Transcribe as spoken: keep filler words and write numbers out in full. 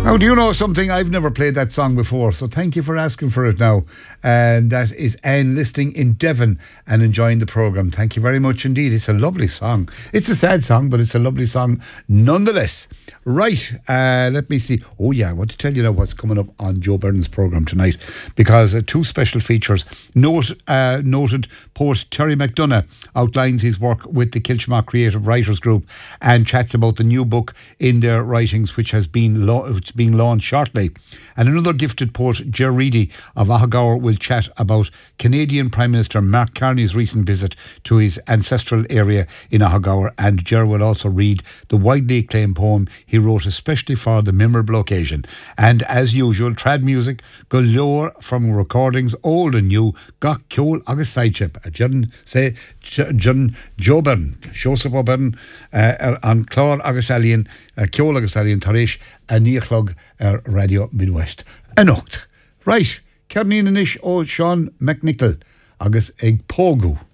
Now, do you know something? I've never played that song before, so thank you for asking for it now. And that is Anne listening in Devon and enjoying the programme. Thank you very much indeed. It's a lovely song. It's a sad song, but it's a lovely song nonetheless. Right, uh, let me see. Oh yeah, I want to tell you now what's coming up on Joe Byrne's programme tonight, because uh, two special features. Note, uh, noted poet Terry McDonough outlines his work with the Kilchmark Creative Writers Group and chats about the new book in their writings, which has been lo- it's being launched shortly. And another gifted poet, Ger Reedy of Ahagower, will chat about Canadian Prime Minister Mark Carney's recent visit to his ancestral area in Ahagower, and Ger will also read the widely acclaimed poem he wrote especially for the memorable occasion. And as usual, trad music galore from recordings old and new. Gach Ceol agus Sideship. A Jun say Jun Joe Byrne, Joseph O'Byrne, uh, an Clár agus Alien, Ceol agus Alien Tarish, a Níochlog uh, Radio Midwest. Anocht. Right, Cernín Anish ó Sean McNichol agus Eg Pogu.